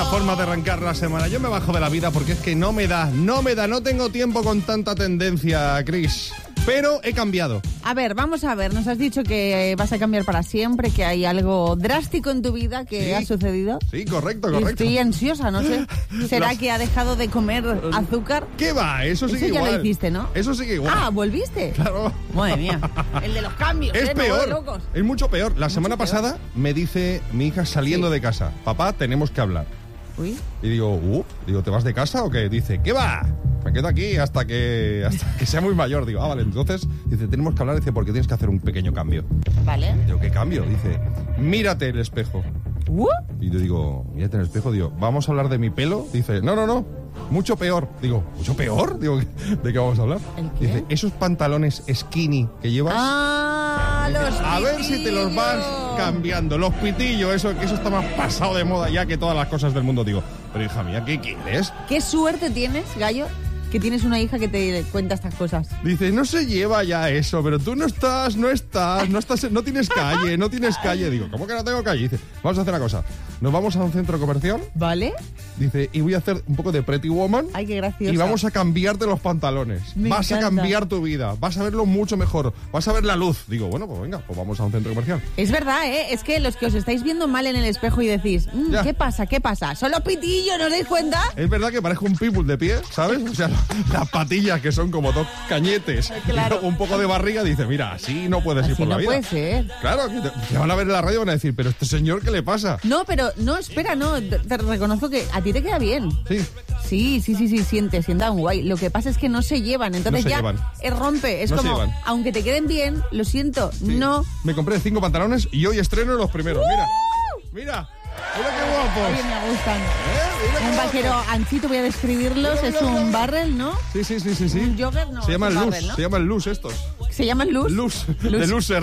forma de arrancar la semana. Yo me bajo de la vida porque es que no me da, no tengo tiempo con tanta tendencia, Chris. Pero he cambiado. A ver, vamos a ver, nos has dicho que vas a cambiar para siempre, que hay algo drástico en tu vida que ha sucedido. Sí, correcto. Estoy ansiosa, no sé. ¿Será que ha dejado de comer azúcar? ¿Qué va? Eso sigue igual. Eso ya lo hiciste, ¿no? Eso sigue igual. Ah, ¿volviste? Claro. Madre mía, el de los cambios. Es peor, no, locos. es mucho peor. La semana pasada me dice mi hija saliendo de casa: papá, tenemos que hablar. Uy. Y digo, ¿te vas de casa o qué? Dice, ¿qué va? Me quedo aquí hasta que sea muy mayor. Digo, vale, entonces, dice, tenemos que hablar, dice, porque tienes que hacer un pequeño cambio. Vale. Digo, ¿qué cambio? Dice, mírate el espejo. Y yo digo, mírate en el espejo, digo, ¿vamos a hablar de mi pelo? Dice, no, mucho peor. Digo, ¿mucho peor? Digo, ¿de qué vamos a hablar? ¿El qué? Dice, esos pantalones skinny que llevas. Ah, los pitillos. A ver si te los vas cambiando. Los pitillos, eso está más pasado de moda ya que todas las cosas del mundo. Digo, pero hija mía, ¿qué quieres? ¿Qué suerte tienes, Gallo, que tienes una hija que te cuenta estas cosas? Dice, no se lleva ya eso, pero tú no tienes calle. Digo, ¿cómo que no tengo calle? Dice, vamos a hacer una cosa. Nos vamos a un centro comercial. ¿Vale? Dice, y voy a hacer un poco de Pretty Woman. Ay, qué graciosa. Y vamos a cambiarte los pantalones. Vas a cambiar tu vida. Vas a verlo mucho mejor. Vas a ver la luz. Digo, bueno, pues venga, pues vamos a un centro comercial. Es verdad, ¿eh? Es que los que os estáis viendo mal en el espejo y decís, ¿qué pasa? ¿Son los pitillos? ¿No os dais cuenta? Es verdad que parezco un pitbull de pie, ¿sabes? O sea, las patillas que son como dos cañetes. Claro. Y luego un poco de barriga, dice, mira, así no puedes ir por la vida. Así no puede ser. Claro, que te van a ver en la radio y van a decir, pero este señor, ¿qué le pasa? No, pero no, espera, no. Te reconozco que a ti te queda bien. Sí. Sí, sienta un guay. Lo que pasa es que no se llevan, entonces no se ya llevan. Rompe. Es no como, aunque te queden bien, lo siento, no. Me compré 5 pantalones y hoy estreno los primeros. Mira qué guapos. Oye, me gustan. Un vaquero anchito, voy a describirlos. Es un barrel, ¿no? Sí. Un jogger, no. Se llaman luz, ¿no? Se llaman luz estos. ¿Se llaman luz? Luz. De loser.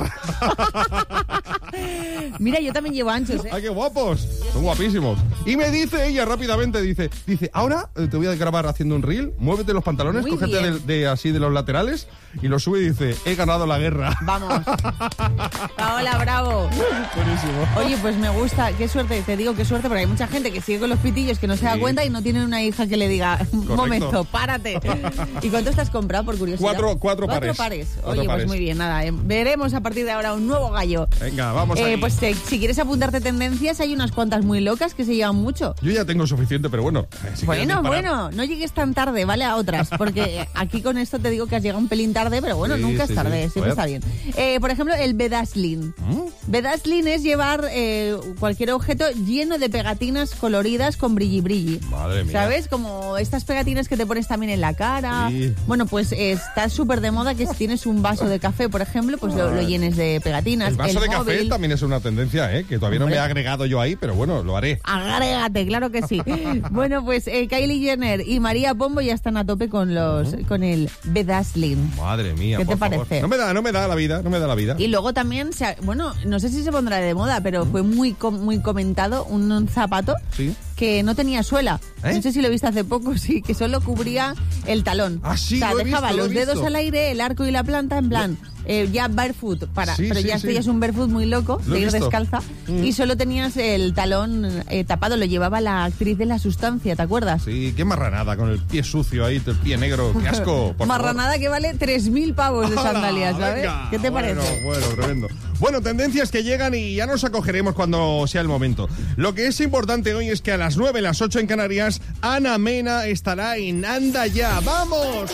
Mira, yo también llevo anchos, ¿eh? ¡Ay, qué guapos! Son guapísimos. Y me dice ella rápidamente, dice, ahora te voy a grabar haciendo un reel, muévete los pantalones, Muy cógete de así de los laterales y lo sube y dice, he ganado la guerra. Vamos. Hola, bravo. Buenísimo. Oye, pues me gusta, qué suerte, te digo qué suerte, porque hay mucha gente que sigue con los pitillos que no se da cuenta y no tiene una hija que le diga, un momento, párate. ¿Y cuánto estás comprado, por curiosidad? Cuatro pares. Oye, pues muy bien, nada, veremos a partir de ahora un nuevo gallo. Venga, vamos ahí. Pues si quieres apuntarte tendencias, hay unas cuantas muy locas que se llevan mucho. Yo ya tengo suficiente, pero bueno. Bueno, no llegues tan tarde, ¿vale? A otras, porque aquí con esto te digo que has llegado un pelín tarde, pero bueno, nunca es tarde, siempre está bien. Por ejemplo, el bedazzling. Bedazzling es llevar cualquier objeto lleno de pegatinas coloridas con brilli. Madre mía. ¿Sabes? Como estas pegatinas que te pones también en la cara. Sí. Bueno, pues está súper de moda que si tienes un vaso de café, por ejemplo, pues lo llenes de pegatinas. El vaso de móvil. Café también es una tendencia, que todavía no me he agregado yo ahí, pero bueno, lo haré. Agrégate, claro que sí. Bueno, pues Kylie Jenner y María Pombo ya están a tope con el bedazzling. Madre mía, ¿qué te parece? No me da la vida. Y luego también, no sé si se pondrá de moda, pero fue muy comentado un zapato que no tenía suela. No sé si lo viste hace poco, sí, que solo cubría el talón. Ah, sí, o sea, lo he dejaba visto, los dedos al aire, el arco y la planta en plan... ya barefoot, pero ya es un barefoot muy loco, de ir descalza, y solo tenías el talón tapado, lo llevaba la actriz de La Sustancia, ¿te acuerdas? Sí, qué marranada, con el pie sucio ahí, el pie negro, qué asco. Marranada que vale 3.000 pavos de sandalias, ¿sabes? Venga, ¿Qué te parece? Bueno, tremendo. Bueno, tendencias que llegan y ya nos acogeremos cuando sea el momento. Lo que es importante hoy es que a las 9, las 8 en Canarias, Ana Mena estará en Anda Ya. ¡Vamos!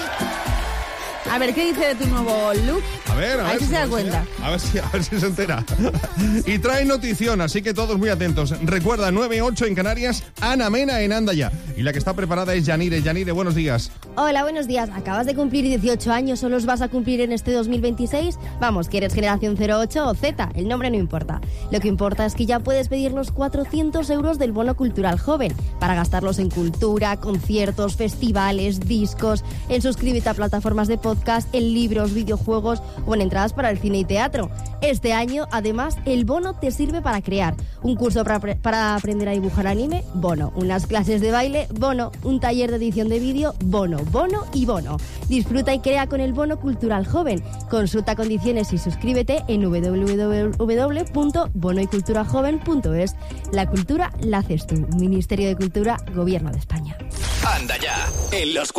A ver, ¿qué dice de tu nuevo look? A ver si se da cuenta. A ver si se entera. Y trae notición, así que todos muy atentos. Recuerda, 9-8 en Canarias, Ana Mena en Anda Ya. Y la que está preparada es Yanire. Yanire, buenos días. Hola, buenos días. ¿Acabas de cumplir 18 años o los vas a cumplir en este 2026? Vamos, que eres generación 08 o Z, el nombre no importa. Lo que importa es que ya puedes pedir los 400 euros del bono cultural joven para gastarlos en cultura, conciertos, festivales, discos, en suscríbete a plataformas de podcast, en libros, videojuegos o en entradas para el cine y teatro. Este año, además, el bono te sirve para crear un curso para aprender a dibujar anime, bono, unas clases de baile, bono, un taller de edición de vídeo, bono, bono y bono. Disfruta y crea con el bono cultural joven. Consulta condiciones y suscríbete en www.bonoyculturajoven.es. La cultura la haces tú. Ministerio de Cultura, Gobierno de España. Anda ya, en los